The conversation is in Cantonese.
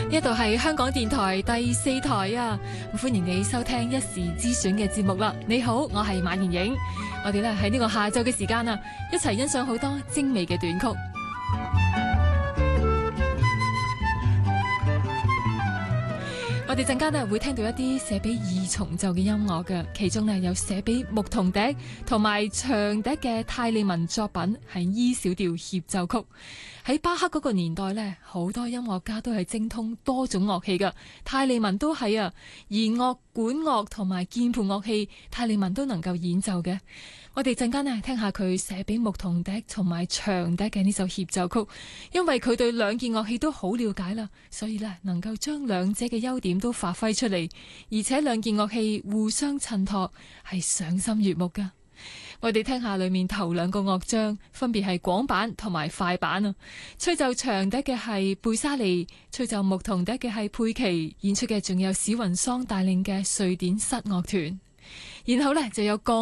呢度係香港電台第4台啊，歡迎你收聽一時之選嘅節目啦。你好，我係馬妍影，我哋咧喺呢個下晝嘅時間啊，一齊欣賞好多精美嘅短曲。我哋陣間咧會聽到一啲寫俾二重奏嘅音樂嘅，其中咧有寫俾牧童笛同埋長笛嘅泰利文作品，係 E 小調協奏曲。喺巴克嗰個年代咧，好多音樂家都係精通多種樂器嘅，泰利文都係啊，弦樂、管樂同埋鍵盤樂器，泰利文都能夠演奏嘅。我哋陣間咧聽下佢寫俾牧童笛同埋長笛嘅呢首協奏曲，因為佢對兩件樂器都好了解啦，所以咧能夠將兩者嘅優點都發揮出嚟，而且兩件樂器互相襯托，係賞心悅目噶。我哋聽下裏面頭兩個樂章，分別係廣板同埋快板啊。吹奏長笛嘅係貝沙利，吹奏牧童笛嘅係佩奇，演出嘅仲有史雲桑帶領嘅瑞典室樂團。然後呢就有鋼